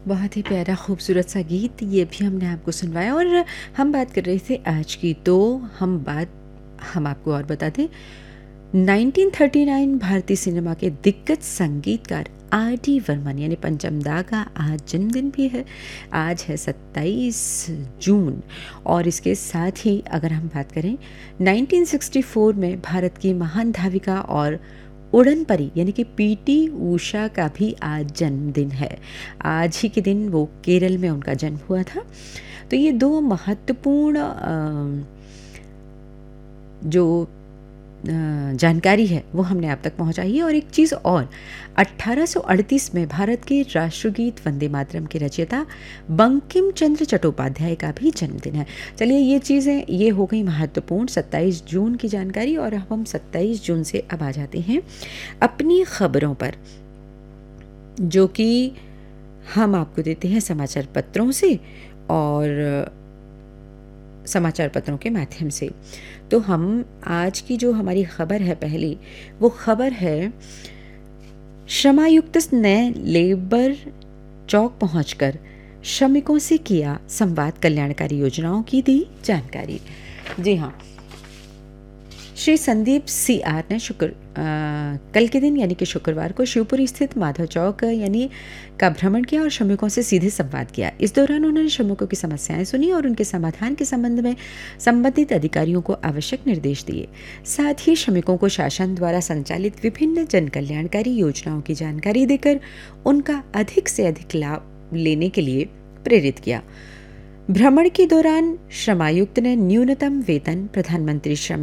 बहुत ही प्यारा खूबसूरत सा गीत ये भी हमने आपको सुनवाया। और हम बात कर रहे थे आज की, तो हम आपको और बता दें, 1939 भारतीय सिनेमा के दिग्गज संगीतकार आर डी बर्मन यानी पंचम दा का आज जन्मदिन भी है। आज है 27 जून। और इसके साथ ही अगर हम बात करें, 1964 में भारत की महान धाविका और उड़न परी यानी कि पीटी ऊषा का भी आज जन्मदिन है। आज ही के दिन वो केरल में उनका जन्म हुआ था। तो ये दो महत्वपूर्ण जो जानकारी है वो हमने आप तक पहुंचाई है। और एक चीज़ और, 1838 में भारत के राष्ट्रगीत वंदे मातरम के रचयिता बंकिम चंद्र चट्टोपाध्याय का भी जन्मदिन है। चलिए, ये चीज़ें ये हो गई महत्वपूर्ण 27 जून की जानकारी। और अब हम 27 जून से अब आ जाते हैं अपनी खबरों पर, जो कि हम आपको देते हैं समाचार पत्रों से और समाचार पत्रों के माध्यम से। तो हम आज की जो हमारी खबर है पहली, वो खबर है श्रमायुक्त ने लेबर चौक पहुंचकर श्रमिकों से किया संवाद, कल्याणकारी योजनाओं की दी जानकारी। जी हाँ, श्री संदीप सी आर ने कल के दिन यानी कि शुक्रवार को शिवपुरी स्थित माधव चौक यानी का भ्रमण किया और श्रमिकों से सीधे संवाद किया। इस दौरान उन्होंने श्रमिकों की समस्याएं सुनी और उनके समाधान के संबंध में संबंधित अधिकारियों को आवश्यक निर्देश दिए। साथ ही श्रमिकों को शासन द्वारा संचालित विभिन्न जन कल्याणकारी योजनाओं की जानकारी देकर उनका अधिक से अधिक लाभ लेने के लिए प्रेरित किया। भ्रमण के दौरान श्रमायुक्त ने न्यूनतम वेतन, प्रधानमंत्री श्रम